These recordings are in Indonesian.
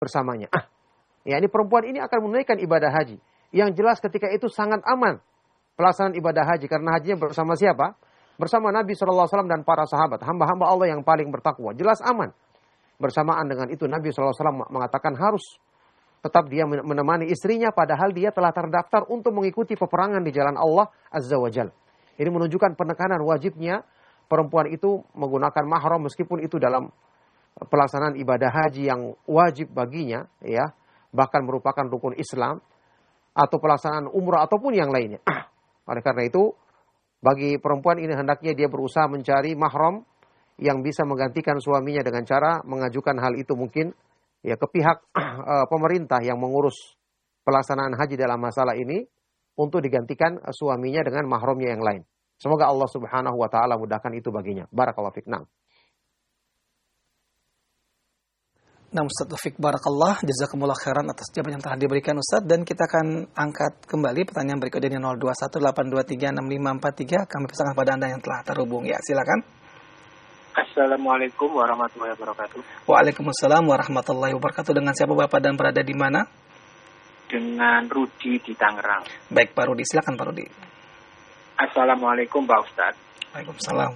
bersamanya. Ya, ini perempuan ini akan menunaikan ibadah haji. Yang jelas ketika itu sangat aman pelaksanaan ibadah haji. Karena hajinya bersama siapa? Bersama Nabi SAW dan para sahabat. Hamba-hamba Allah yang paling bertakwa. Jelas aman. Bersamaan dengan itu Nabi SAW mengatakan harus tetap dia menemani istrinya. Padahal dia telah terdaftar untuk mengikuti peperangan di jalan Allah Azza wa Jal. Ini menunjukkan penekanan wajibnya perempuan itu menggunakan mahram. Meskipun itu dalam pelaksanaan ibadah haji yang wajib baginya. Ya, bahkan merupakan rukun Islam. Atau pelaksanaan umrah ataupun yang lainnya. Oleh karena itu, bagi perempuan ini hendaknya dia berusaha mencari mahram yang bisa menggantikan suaminya dengan cara mengajukan hal itu mungkin ya ke pihak pemerintah yang mengurus pelaksanaan haji dalam masalah ini untuk digantikan suaminya dengan mahramnya yang lain. Semoga Allah Subhanahu wa taala mudahkan itu baginya. Barakallahu fiik. Nah, Ustaz Taufik Barakallah, jazakumullah khairan atas jawaban yang telah diberikan Ustaz. Dan kita akan angkat kembali pertanyaan berikutnya di 0218236543. Kami persilakan pada Anda yang telah terhubung. Ya, silakan. Assalamualaikum warahmatullahi wabarakatuh. Waalaikumsalam warahmatullahi wabarakatuh. Dengan siapa Bapak dan berada di mana? Dengan Rudi di Tangerang. Baik Pak Rudi, silakan Pak Rudi. Assalamualaikum Pak Ustaz. Waalaikumsalam.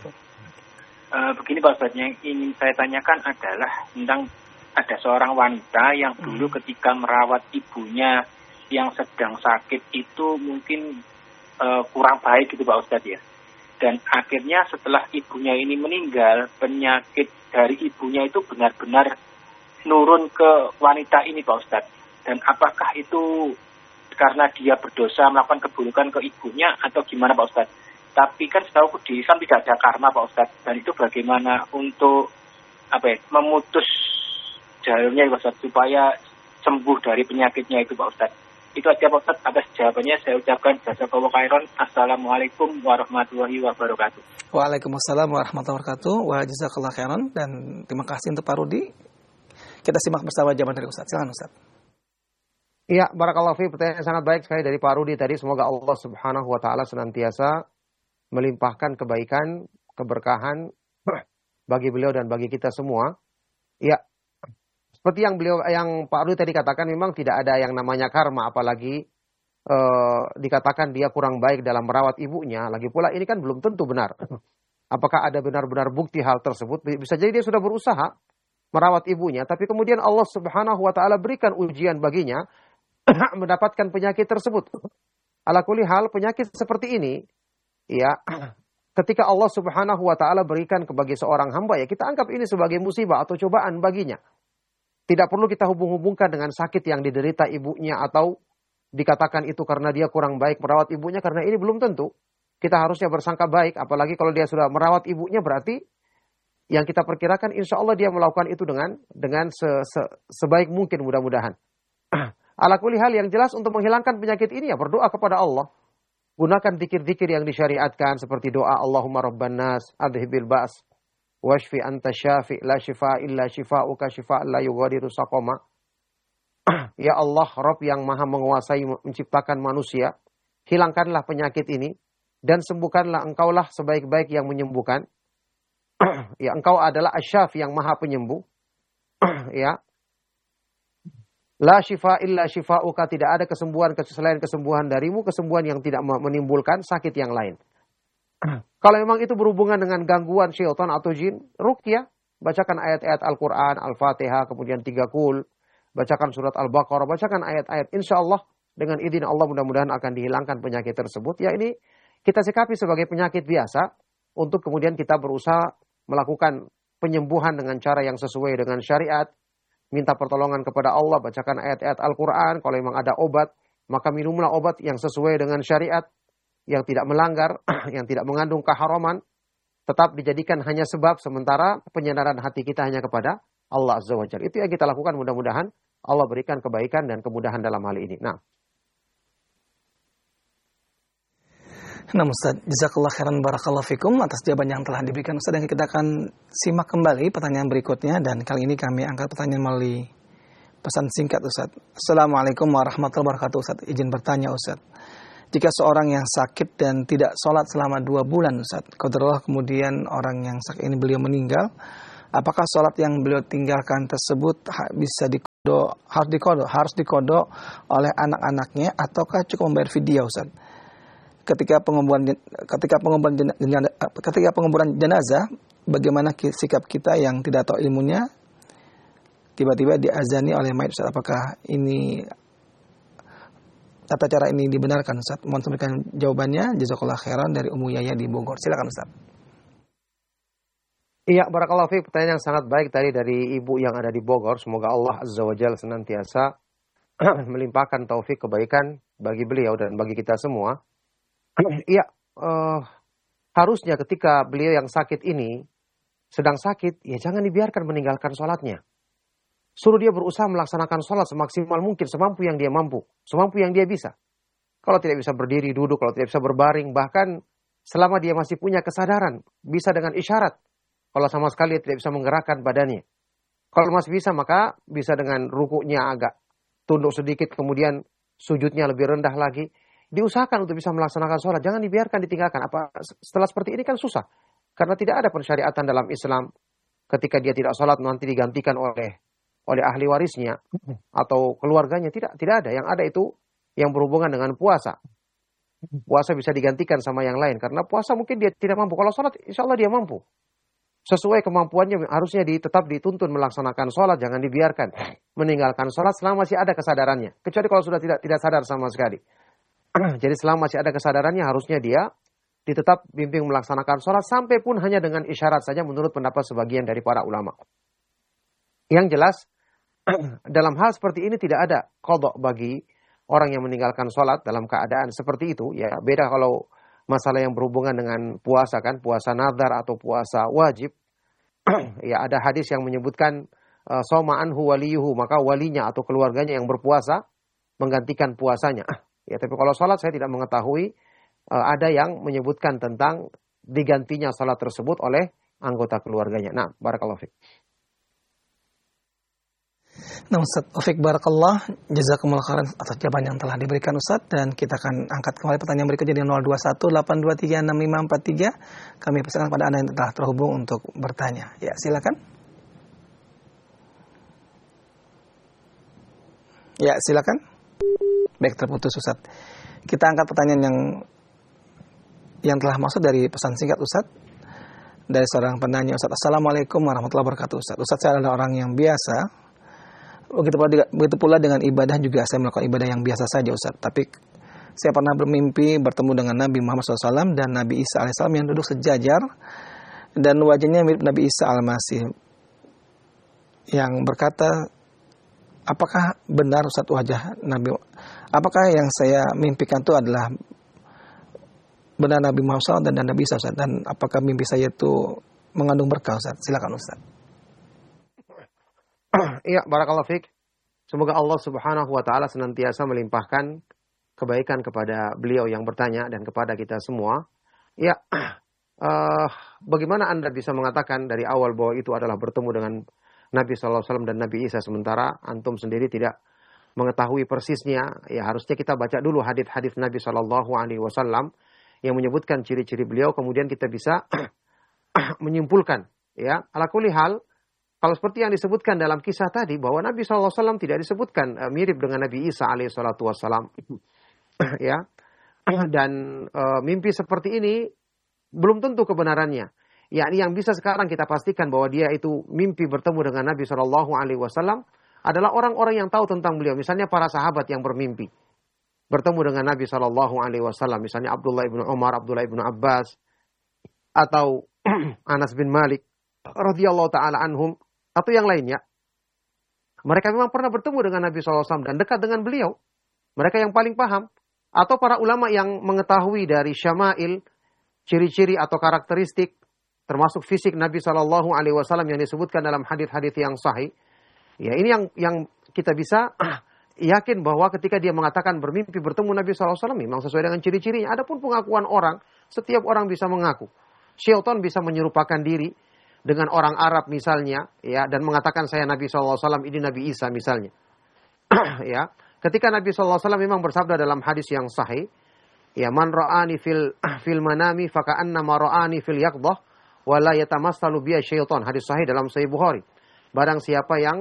Begini Pak Ustaz, yang ingin saya tanyakan adalah tentang ada seorang wanita yang dulu ketika merawat ibunya yang sedang sakit itu mungkin kurang baik gitu Pak Ustadz ya. Dan akhirnya setelah ibunya ini meninggal, penyakit dari ibunya itu benar-benar nurun ke wanita ini Pak Ustadz. Dan apakah itu karena dia berdosa melakukan keburukan ke ibunya atau gimana Pak Ustadz? Tapi kan setahu di Islam tidak ada karma Pak Ustadz. Dan itu bagaimana untuk memutus jalurnya Pak Ustadz supaya sembuh dari penyakitnya itu Pak Ustadz. Itu aja Pak Ustadz, atas jawabannya saya ucapkan jazakallahu khairan. Assalamualaikum warahmatullahi wabarakatuh. Waalaikumsalam warahmatullahi wabarakatuh. Wa jazakallahu khairan. Dan terima kasih untuk Pak Rudi. Kita simak bersama jawaban dari Ustadz. Silakan Ustadz. Iya, barakallahu fiik. Pertanyaan sangat baik sekali dari Pak Rudi tadi. Semoga Allah Subhanahu wa taala senantiasa melimpahkan kebaikan, keberkahan bagi beliau dan bagi kita semua. Ya, seperti yang Pak Rudi tadi katakan, memang tidak ada yang namanya karma, apalagi dikatakan dia kurang baik dalam merawat ibunya. Lagi pula ini kan belum tentu benar. Apakah ada benar-benar bukti hal tersebut? Bisa jadi dia sudah berusaha merawat ibunya, tapi kemudian Allah Subhanahu wa taala berikan ujian baginya mendapatkan penyakit tersebut. Ala kulli hal, penyakit seperti ini ya, ketika Allah Subhanahu wa taala berikan bagi seorang hamba, ya kita anggap ini sebagai musibah atau cobaan baginya. Tidak perlu kita hubung-hubungkan dengan sakit yang diderita ibunya atau dikatakan itu karena dia kurang baik merawat ibunya, karena ini belum tentu. Kita harusnya bersangka baik, apalagi kalau dia sudah merawat ibunya, berarti yang kita perkirakan insya Allah dia melakukan itu dengan sebaik mungkin, mudah-mudahan. Ala kulli hal, yang jelas untuk menghilangkan penyakit ini ya berdoa kepada Allah. Gunakan zikir-zikir yang disyariatkan seperti doa Allahumma rabban nas adhibil ba's washfi anta syafi' la shifa illa shifa'uka shifa'an la yughadiru saqama. Ya Allah, Rabb yang maha menguasai menciptakan manusia, hilangkanlah penyakit ini dan sembuhkanlah, engkaulah sebaik-baik yang menyembuhkan. Ya, engkau adalah asy-syafi yang maha penyembuh. Ya. La shifa illa shifa'uka, tidak ada kesembuhan selain kesembuhan darimu, kesembuhan yang tidak menimbulkan sakit yang lain. Kalau memang itu berhubungan dengan gangguan syaitan atau jin, ruqyah, bacakan ayat-ayat Al-Quran, Al-Fatihah, kemudian 3 kul, bacakan surat Al-Baqarah, bacakan ayat-ayat. Insya Allah dengan izin Allah mudah-mudahan akan dihilangkan penyakit tersebut. Ya, ini kita sikapi sebagai penyakit biasa, untuk kemudian kita berusaha melakukan penyembuhan dengan cara yang sesuai dengan syariat. Minta pertolongan kepada Allah, bacakan ayat-ayat Al-Quran. Kalau memang ada obat, maka minumlah obat yang sesuai dengan syariat, yang tidak melanggar, yang tidak mengandung keharaman. Tetap dijadikan hanya sebab, sementara penyandaran hati kita hanya kepada Allah Azza wa Jalla. Itu yang kita lakukan, mudah-mudahan Allah berikan kebaikan dan kemudahan dalam hal ini. Nah, Ustaz, jazakallah khairan barakallahu fikum atas jawaban yang telah diberikan Ustaz. Dan kita akan simak kembali pertanyaan berikutnya, dan kali ini kami angkat pertanyaan melalui pesan singkat Ustaz. Assalamualaikum warahmatullahi wabarakatuh Ustaz. Izin bertanya Ustaz, jika seorang yang sakit dan tidak sholat selama 2 bulan Ustaz, qadarullah kemudian orang yang sakit ini beliau meninggal, apakah sholat yang beliau tinggalkan tersebut bisa harus dikodok oleh anak-anaknya ataukah cukup membayar fidyah Ustaz? Ketika penguburan jenazah, bagaimana sikap kita yang tidak tahu ilmunya tiba-tiba diazani oleh mayit Ustaz? Apakah ini tata cara ini dibenarkan Ustaz? Mohon sampaikan jawabannya. Jazakallah khairan dari Ummu Yaya di Bogor. Silakan Ustaz. Iya, barakallahu fiik. Pertanyaan yang sangat baik tadi dari ibu yang ada di Bogor. Semoga Allah Azza wa Jalla senantiasa melimpahkan taufik kebaikan bagi beliau dan bagi kita semua. Iya, harusnya ketika beliau yang sakit ini sedang sakit, ya jangan dibiarkan meninggalkan sholatnya. Suruh dia berusaha melaksanakan sholat semaksimal mungkin, semampu yang dia mampu, semampu yang dia bisa. Kalau tidak bisa berdiri, duduk, kalau tidak bisa berbaring, bahkan selama dia masih punya kesadaran, bisa dengan isyarat. Kalau sama sekali dia tidak bisa menggerakkan badannya. Kalau masih bisa, maka bisa dengan rukuknya agak tunduk sedikit, kemudian sujudnya lebih rendah lagi. Diusahakan untuk bisa melaksanakan sholat, jangan dibiarkan ditinggalkan. Setelah seperti ini kan susah. Karena tidak ada pensyariatan dalam Islam. Ketika dia tidak sholat nanti digantikan oleh ahli warisnya atau keluarganya. Tidak ada. Yang ada itu yang berhubungan dengan puasa. Puasa bisa digantikan sama yang lain. Karena puasa mungkin dia tidak mampu. Kalau sholat insya Allah dia mampu. Sesuai kemampuannya harusnya tetap dituntun melaksanakan sholat. Jangan dibiarkan meninggalkan sholat selama masih ada kesadarannya. Kecuali kalau sudah tidak sadar sama sekali. Jadi selama masih ada kesadarannya harusnya dia tetap bimbing melaksanakan sholat. Sampai pun hanya dengan isyarat saja menurut pendapat sebagian dari para ulama. Yang jelas dalam hal seperti ini tidak ada qadha bagi orang yang meninggalkan sholat dalam keadaan seperti itu. Ya beda kalau masalah yang berhubungan dengan puasa kan. Puasa nadhar atau puasa wajib. Ya ada hadis yang menyebutkan soma anhu waliyuhu. Maka walinya atau keluarganya yang berpuasa menggantikan puasanya. Ya, tapi kalau sholat saya tidak mengetahui ada yang menyebutkan tentang digantinya sholat tersebut oleh anggota keluarganya. Nah, barakallahu fiik. Nah Ustaz, Taufik Barakallah, jazakumullah khairan atas jawaban yang telah diberikan Ustaz. Dan kita akan angkat kembali pertanyaan berikutnya di 0218236543. Kami persilakan pada Anda yang telah terhubung untuk bertanya. Ya, silakan. Ya, silakan. Baik, terputus Ustaz. Kita angkat pertanyaan yang telah masuk dari pesan singkat Ustaz. Dari seorang penanya Ustaz. Assalamualaikum warahmatullahi wabarakatuh Ustaz. Ustaz, saya adalah orang yang biasa. Begitu pula dengan ibadah juga saya melakukan ibadah yang biasa saja Ustaz. Tapi saya pernah bermimpi bertemu dengan Nabi Muhammad SAW dan Nabi Isa AS yang duduk sejajar. Dan wajahnya mirip Nabi Isa Al-Masih. Yang berkata, apakah benar Ustaz wajah Nabi? Apakah yang saya mimpikan itu adalah benar Nabi Muhammad SAW dan Nabi Isa Ustaz? Dan apakah mimpi saya itu mengandung berkah Ustaz? Silakan Ustaz. Iya, barakallahu fiik. Semoga Allah Subhanahu wa taala senantiasa melimpahkan kebaikan kepada beliau yang bertanya dan kepada kita semua. Ya, bagaimana Anda bisa mengatakan dari awal bahwa itu adalah bertemu dengan Nabi sallallahu alaihi wasallam dan Nabi Isa sementara antum sendiri tidak mengetahui persisnya? Ya, harusnya kita baca dulu hadis-hadis Nabi sallallahu alaihi wasallam yang menyebutkan ciri-ciri beliau, kemudian kita bisa menyimpulkan. Ya, ala kulli hal, kalau seperti yang disebutkan dalam kisah tadi bahwa Nabi sallallahu alaihi wasallam tidak disebutkan mirip dengan Nabi Isa alaihi salatu wassalam. Ya, dan mimpi seperti ini belum tentu kebenarannya. Yakni yang bisa sekarang kita pastikan bahwa dia itu mimpi bertemu dengan Nabi sallallahu alaihi wasallam adalah orang-orang yang tahu tentang beliau. Misalnya para sahabat yang bermimpi bertemu dengan Nabi sallallahu alaihi wasallam, misalnya Abdullah ibnu Umar, Abdullah ibnu Abbas, atau Anas bin Malik radhiyallahu taala anhum, atau yang lainnya. Mereka memang pernah bertemu dengan Nabi sallallahu alaihi wasallam dan dekat dengan beliau. Mereka yang paling paham. Atau para ulama yang mengetahui dari syama'il, ciri-ciri atau karakteristik termasuk fisik Nabi sallallahu alaihi wasallam yang disebutkan dalam hadis-hadis yang sahih. Ya, ini yang kita bisa yakin bahwa ketika dia mengatakan bermimpi bertemu Nabi sallallahu alaihi wasallam memang sesuai dengan ciri-cirinya. Adapun pengakuan orang, setiap orang bisa mengaku. Syaitan bisa menyerupakan diri dengan orang Arab misalnya, ya, dan mengatakan saya Nabi sallallahu alaihi wasallam, ini Nabi Isa misalnya. Ya, ketika Nabi sallallahu alaihi wasallam memang bersabda dalam hadis yang sahih, ya, man ra'ani fil manami faka'annama ra'ani fil yaqdah wa la yatamassalu bi syaitan. Hadis sahih dalam Sahih Bukhari. Barang siapa yang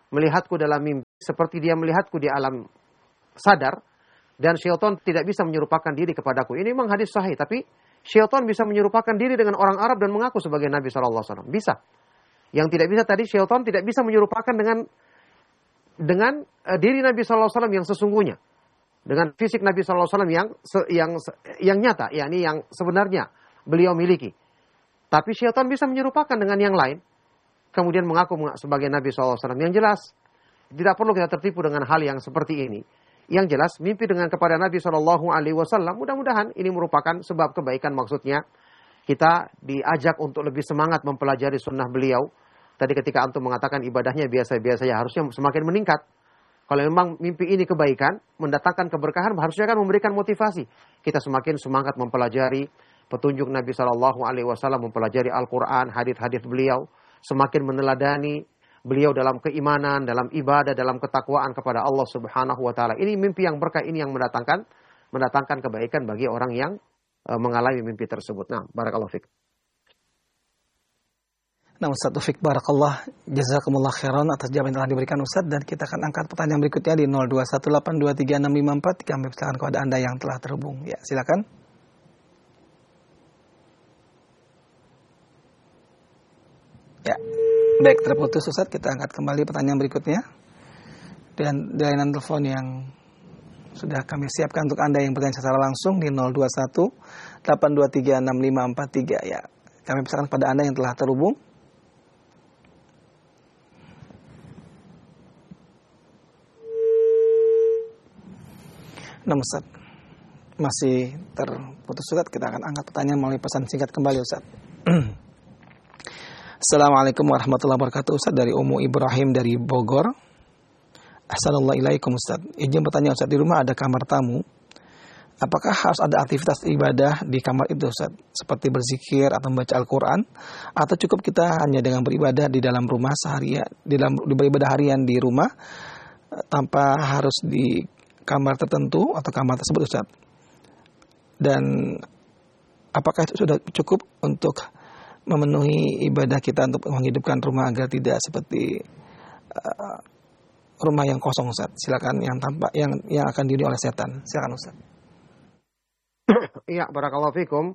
melihatku dalam mimpi seperti dia melihatku di alam sadar, dan syaitan tidak bisa menyerupakan diri kepadaku. Ini memang hadis sahih, tapi syaitan bisa menyerupakan diri dengan orang Arab dan mengaku sebagai Nabi SAW. Bisa. Yang tidak bisa tadi, syaitan tidak bisa menyerupakan dengan diri Nabi SAW yang sesungguhnya. Dengan fisik Nabi SAW yang nyata, yakni yang sebenarnya beliau miliki. Tapi syaitan bisa menyerupakan dengan yang lain, kemudian mengaku sebagai Nabi SAW. Yang jelas, tidak perlu kita tertipu dengan hal yang seperti ini. Yang jelas, mimpi dengan kepada Nabi SAW, mudah-mudahan ini merupakan sebab kebaikan. Maksudnya, kita diajak untuk lebih semangat mempelajari sunnah beliau. Tadi ketika antum mengatakan ibadahnya biasa-biasa, ya harusnya semakin meningkat. Kalau memang mimpi ini kebaikan, mendatangkan keberkahan, harusnya kan memberikan motivasi. Kita semakin semangat mempelajari petunjuk Nabi SAW, mempelajari Al-Quran, hadits-hadits beliau, semakin meneladani beliau dalam keimanan, dalam ibadah, dalam ketakwaan kepada Allah Subhanahu wa taala. Ini mimpi yang berkah, ini yang mendatangkan kebaikan bagi orang yang mengalami mimpi tersebut. Nah, barakallahu fiik. Nah, Ustaz Taufik barakallah, jazakumullah khairan atas jawaban yang telah diberikan Ustaz, dan kita akan angkat pertanyaan berikutnya di 0218236543. Kami persilakan kepada Anda yang telah terhubung. Ya, silakan. Ya. Baik, terputus Ustaz, kita angkat kembali pertanyaan berikutnya. Dan layanan telepon yang sudah kami siapkan untuk Anda yang bertanya secara langsung di 0218236543. Ya, kami persilakan kepada Anda yang telah terhubung. Nah, Ustaz, masih terputus Ustaz, kita akan angkat pertanyaan melalui pesan singkat kembali Ustaz. Assalamualaikum warahmatullahi wabarakatuh. Ustaz, dari Ummu Ibrahim dari Bogor. Assalamualaikum Ustaz. Izin bertanya Ustaz, di rumah ada kamar tamu. Apakah harus ada aktivitas ibadah di kamar itu Ustaz? Seperti berzikir atau membaca Al-Quran? Atau cukup kita hanya dengan beribadah di dalam rumah seharian, beribadah harian di rumah tanpa harus di kamar tertentu atau kamar tersebut Ustaz? Dan apakah itu sudah cukup untuk memenuhi ibadah kita untuk menghidupkan rumah agar tidak seperti rumah yang kosong Ustaz? Silakan, yang tampak yang akan dihuni oleh setan. Silakan Ustaz. Iya, barakallahu fikum.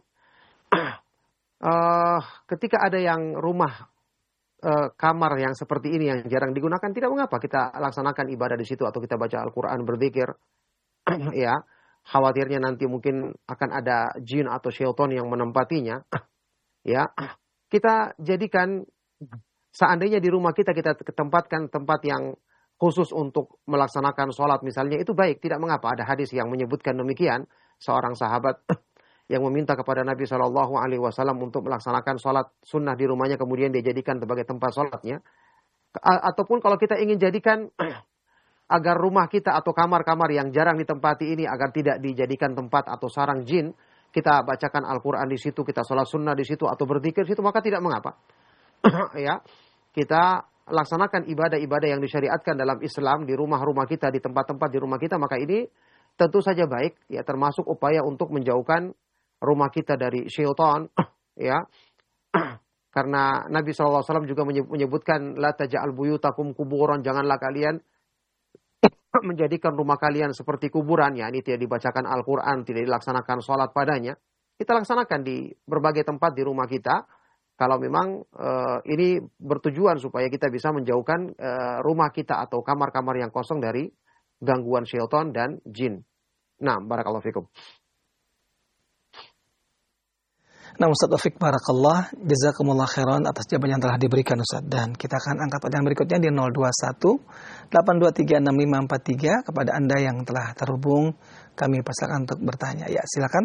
Ketika ada yang rumah kamar yang seperti ini yang jarang digunakan, tidak mengapa kita laksanakan ibadah di situ atau kita baca Al-Quran, berzikir. Ya, khawatirnya nanti mungkin akan ada jin atau syaitan yang menempatinya. Ya, kita jadikan seandainya di rumah kita tempatkan tempat yang khusus untuk melaksanakan sholat misalnya, itu baik, tidak mengapa. Ada hadis yang menyebutkan demikian. Seorang sahabat yang meminta kepada Nabi SAW untuk melaksanakan sholat sunnah di rumahnya, kemudian dia jadikan sebagai tempat sholatnya. Ataupun kalau kita ingin jadikan agar rumah kita atau kamar-kamar yang jarang ditempati ini agar tidak dijadikan tempat atau sarang jin, kita bacakan Al-Quran di situ, kita sholat sunnah di situ atau berzikir di situ, maka tidak mengapa. Ya, kita laksanakan ibadah-ibadah yang disyariatkan dalam Islam di rumah-rumah kita, di tempat-tempat di rumah kita, maka ini tentu saja baik, ya, termasuk upaya untuk menjauhkan rumah kita dari syaitan, ya. Karena Nabi SAW juga menyebutkan la taj'al buyutakum kuburan, janganlah kalian menjadikan rumah kalian seperti kuburan, ya, ini tidak dibacakan Al-Quran, tidak dilaksanakan sholat padanya. Kita laksanakan di berbagai tempat di rumah kita, kalau memang ini bertujuan supaya kita bisa menjauhkan rumah kita atau kamar-kamar yang kosong dari gangguan syaitan dan jin. Nah, barakallahu fikum. Nah, Ustaz Taufik barakallah, jazakumullah khairan atas jawaban yang telah diberikan Ustaz. Dan kita akan angkat pertanyaan berikutnya di 0218236543. Kepada Anda yang telah terhubung, kami persilakan untuk bertanya. Ya, silakan.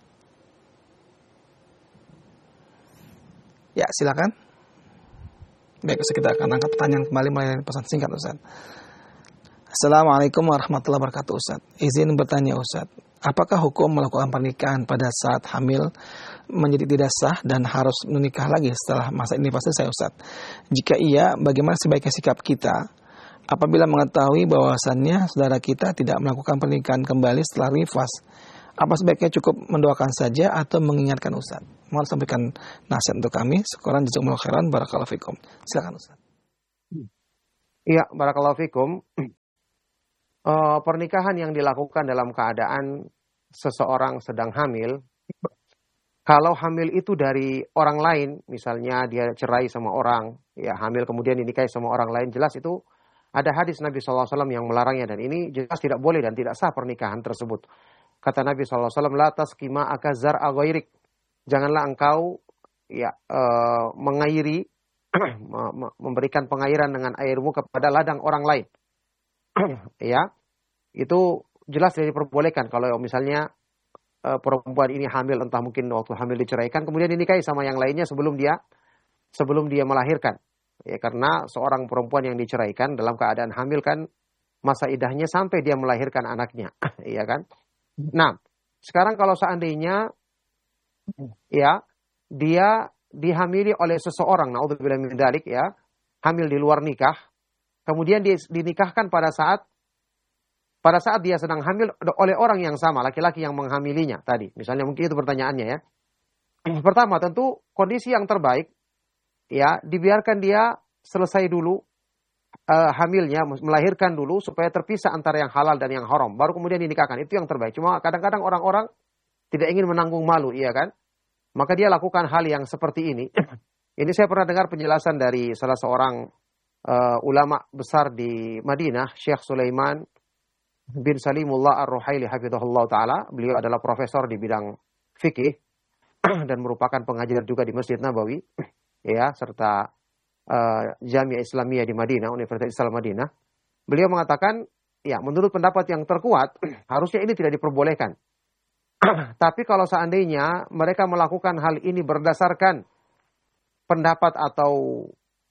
Ya, silakan. Baik, Ustaz, kita akan angkat pertanyaan kembali melalui pesan singkat Ustaz. Assalamualaikum warahmatullahi wabarakatuh Ustaz. Izin bertanya Ustaz, apakah hukum melakukan pernikahan pada saat hamil menjadi tidak sah dan harus menikah lagi setelah masa ini selesai Ustaz? Jika iya, bagaimana sebaiknya sikap kita apabila mengetahui bahwasannya saudara kita tidak melakukan pernikahan kembali setelah nifas? Apa sebaiknya cukup mendoakan saja atau mengingatkan Ustaz? Mohon sampaikan nasihat untuk kami. Syukran jazakumullah khairan, barakallahu fikum. Silakan Ustaz. Iya, barakallahu fikum. Pernikahan yang dilakukan dalam keadaan seseorang sedang hamil, kalau hamil itu dari orang lain, misalnya dia cerai sama orang, ya hamil kemudian dinikahi sama orang lain, jelas itu ada hadis Nabi SAW yang melarangnya, dan ini jelas tidak boleh dan tidak sah pernikahan tersebut. Kata Nabi SAW, la taskima akazar agairik. Janganlah engkau ya mengairi, memberikan pengairan dengan airmu kepada ladang orang lain. Ya, itu jelas tidak diperbolehkan kalau misalnya perempuan ini hamil, entah mungkin waktu hamil diceraikan, kemudian dinikahi sama yang lainnya sebelum dia melahirkan. Ya, karena seorang perempuan yang diceraikan dalam keadaan hamil kan masa idahnya sampai dia melahirkan anaknya, iya kan? Nah, sekarang kalau seandainya ya dia dihamili oleh seseorang, naudzubillah min dzalik, ya, hamil di luar nikah, kemudian dinikahkan pada saat dia sedang hamil oleh orang yang sama, laki-laki yang menghamilinya tadi. Misalnya mungkin itu pertanyaannya ya. Pertama tentu kondisi yang terbaik ya dibiarkan dia selesai dulu hamilnya, melahirkan dulu supaya terpisah antara yang halal dan yang haram. Baru kemudian dinikahkan. Itu yang terbaik. Cuma kadang-kadang orang-orang tidak ingin menanggung malu, iya kan? Maka dia lakukan hal yang seperti ini. Ini saya pernah dengar penjelasan dari salah seorang ulama besar di Madinah, Syekh Sulaiman bin Salimullah Ar-Ruhaili hafizahullah taala. Beliau adalah profesor di bidang fikih dan merupakan pengajar juga di Masjid Nabawi, ya, serta Jamiah Islamiyah di Madinah, Universitas Islam Madinah. Beliau mengatakan, ya, menurut pendapat yang terkuat, harusnya ini tidak diperbolehkan. Tapi kalau seandainya mereka melakukan hal ini berdasarkan pendapat atau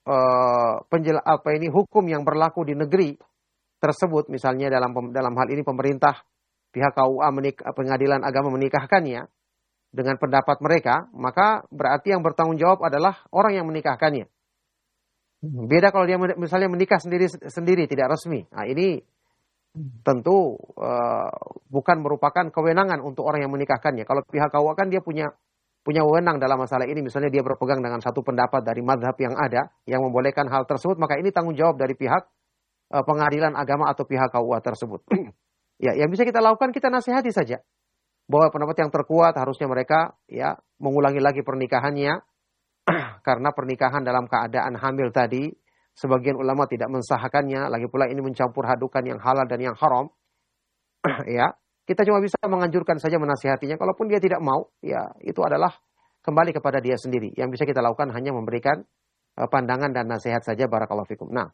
hukum yang berlaku di negeri tersebut, misalnya dalam hal ini pemerintah, pihak KUA pengadilan agama menikahkannya dengan pendapat mereka, maka berarti yang bertanggung jawab adalah orang yang menikahkannya. Beda kalau dia misalnya menikah sendiri tidak resmi. Nah, ini tentu bukan merupakan kewenangan untuk orang yang menikahkannya. Kalau pihak KUA kan dia punya wewenang dalam masalah ini. Misalnya dia berpegang dengan satu pendapat dari mazhab yang ada yang membolehkan hal tersebut, maka ini tanggung jawab dari pihak pengadilan agama atau pihak KUA tersebut. Ya, yang bisa kita lakukan, kita nasihati saja bahwa pendapat yang terkuat harusnya mereka ya mengulangi lagi pernikahannya, karena pernikahan dalam keadaan hamil tadi sebagian ulama tidak mensahkannya, lagi pula ini mencampur hadukan yang halal dan yang haram. Ya, kita cuma bisa menganjurkan saja, menasihatinya. Kalaupun dia tidak mau, ya itu adalah kembali kepada dia sendiri. Yang bisa kita lakukan hanya memberikan pandangan dan nasihat saja. Barakallahu fikum. Nah,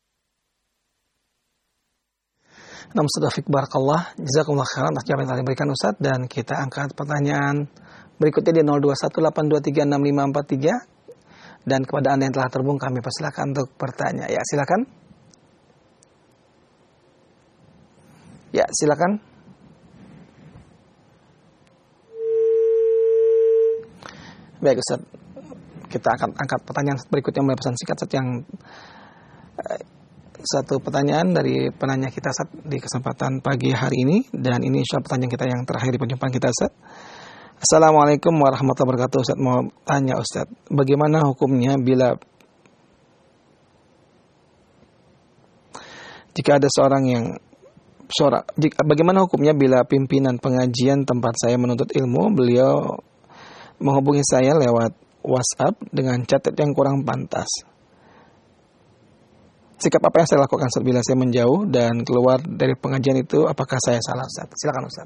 Ustaz Afiq, barakallah, jazakumullah khairan atas jawaban yang telah diberikan Ustaz, dan kita angkat pertanyaan berikutnya di 0218236543, dan kepada Anda yang telah terhubung kami persilakan untuk bertanya. Ya, silakan. Ya, silakan. Baik Ustaz, kita akan angkat pertanyaan berikutnya melalui pesan singkat Ustaz, yang satu pertanyaan dari penanya kita Ustaz di kesempatan pagi hari ini, dan ini insya Allah pertanyaan kita yang terakhir di perjumpaan kita Ustaz. Assalamualaikum warahmatullahi wabarakatuh. Ustaz mau tanya Ustaz, bagaimana hukumnya bagaimana hukumnya bila pimpinan pengajian tempat saya menuntut ilmu, beliau menghubungi saya lewat WhatsApp dengan chat yang kurang pantas? Sikap apa yang saya lakukan Ustaz bila saya menjauh dan keluar dari pengajian itu? Apakah saya salah Ustaz? Silakan Ustaz.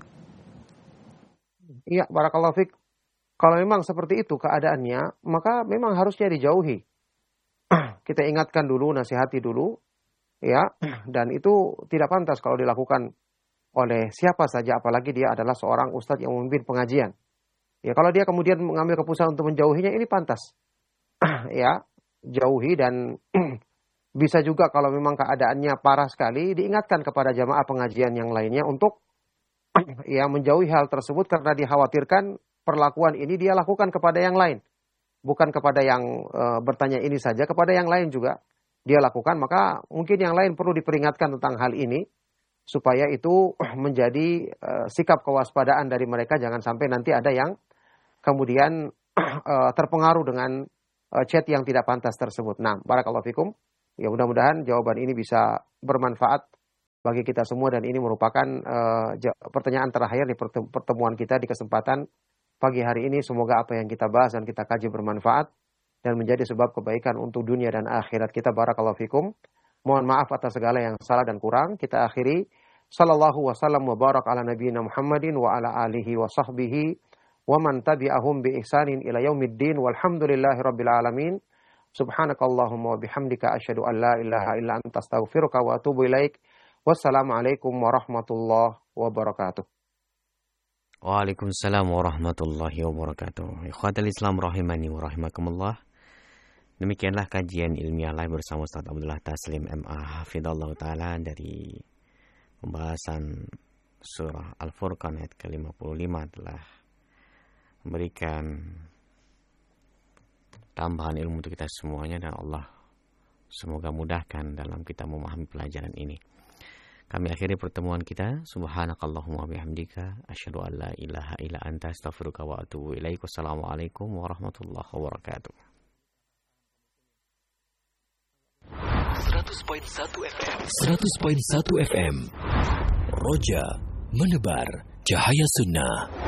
iya, barakallahu fiik. Kalau memang seperti itu keadaannya, maka memang harusnya dijauhi. Kita ingatkan dulu, nasihati dulu, ya. Dan itu tidak pantas kalau dilakukan oleh siapa saja, apalagi dia adalah seorang ustadz yang memimpin pengajian. Ya, kalau dia kemudian mengambil keputusan untuk menjauhinya, ini pantas. Ya, jauhi. Dan bisa juga kalau memang keadaannya parah sekali, diingatkan kepada jamaah pengajian yang lainnya untuk ya menjauhi hal tersebut, karena dikhawatirkan perlakuan ini dia lakukan kepada yang lain. Bukan kepada yang bertanya ini saja, kepada yang lain juga dia lakukan. Maka mungkin yang lain perlu diperingatkan tentang hal ini, supaya itu menjadi sikap kewaspadaan dari mereka. Jangan sampai nanti ada yang kemudian terpengaruh dengan chat yang tidak pantas tersebut. Nah, barakallahu fikum. Ya mudah-mudahan jawaban ini bisa bermanfaat bagi kita semua dan ini merupakan pertanyaan terakhir di pertemuan kita di kesempatan pagi hari ini. Semoga apa yang kita bahas dan kita kaji bermanfaat dan menjadi sebab kebaikan untuk dunia dan akhirat kita. Barakallahu fikum. Mohon maaf atas segala yang salah dan kurang. Kita akhiri. Sallallahu wasallam wa barak ala nabiyina Muhammadin wa ala alihi wa sahbihi wa man tabi'ahum bi ihsanin ila yaumiddin walhamdulillahi rabbil alamin. Subhanakallahumma wa bihamdika asyhadu an la ilaha illa anta astaghfiruka wa atubu ilaik. Wassalamualaikum warahmatullahi wabarakatuh. Waalaikumsalam warahmatullahi wabarakatuh. Ikhwatal Islam rahimani wa rahimakumullah. Demikianlah kajian ilmiah live bersama Ustaz Abdullah Taslim MA Hafidhallahu Ta'ala dari pembahasan surah Al-Furqan ayat ke-55 telah memberikan tambahan ilmu untuk kita semuanya dan Allah semoga mudahkan dalam kita memahami pelajaran ini. Kami akhiri pertemuan kita. Subhanakallahumma bihamdika asyhadu an la ilaha illa anta astaghfiruka wa atubu ilaik. Wassalamualaikum warahmatullahi wabarakatuh. 100.1 FM 100.1 FM Roja menebar cahaya sunnah.